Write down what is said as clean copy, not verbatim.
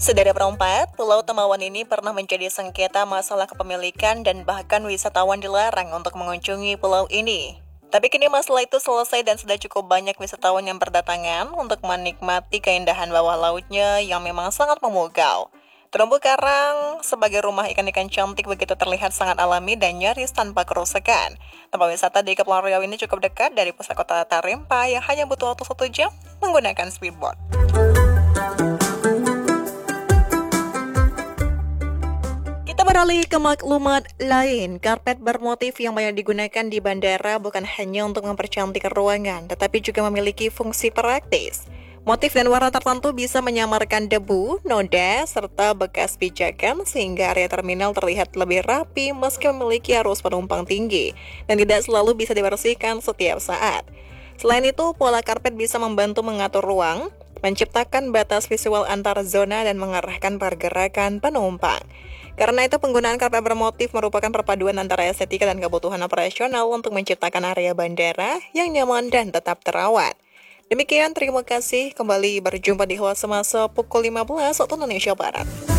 Saudara perempat, Pulau Temawan ini pernah menjadi sengketa masalah kepemilikan dan bahkan wisatawan dilarang untuk mengunjungi pulau ini. Tapi kini masalah itu selesai dan sudah cukup banyak wisatawan yang berdatangan untuk menikmati keindahan bawah lautnya yang memang sangat memukau. Terumbu karang sebagai rumah ikan-ikan cantik begitu terlihat sangat alami dan nyaris tanpa kerusakan. Tempat wisata di Kepulauan Riau ini cukup dekat dari pusat kota Tarempa yang hanya butuh waktu 1 jam menggunakan speedboat. Kita beralih ke maklumat lain. Karpet bermotif yang banyak digunakan di bandara bukan hanya untuk mempercantik ruangan, tetapi juga memiliki fungsi praktis. Motif dan warna tertentu bisa menyamarkan debu, noda, serta bekas pijakan sehingga area terminal terlihat lebih rapi meski memiliki arus penumpang tinggi dan tidak selalu bisa dibersihkan setiap saat. Selain itu, pola karpet bisa membantu mengatur ruang, menciptakan batas visual antar zona dan mengarahkan pergerakan penumpang. Karena itu, penggunaan karpet bermotif merupakan perpaduan antara estetika dan kebutuhan operasional untuk menciptakan area bandara yang nyaman dan tetap terawat. Demikian, terima kasih. Kembali berjumpa di Hawa Semasa pukul 15 waktu Indonesia Barat.